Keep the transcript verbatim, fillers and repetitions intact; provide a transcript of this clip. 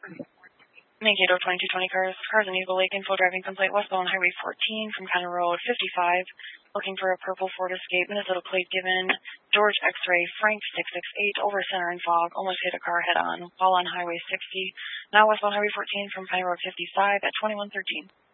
Mankato twenty-two twenty cars. Cars in Eagle Lake, info driving complaint westbound Highway fourteen from County Road fifty-five. Looking for a purple Ford Escape, Minnesota plate given. George X-ray Frank six six eight over center in fog. Almost hit a car head on while on Highway sixty. Now westbound Highway fourteen from County Road fifty-five at twenty-one thirteen.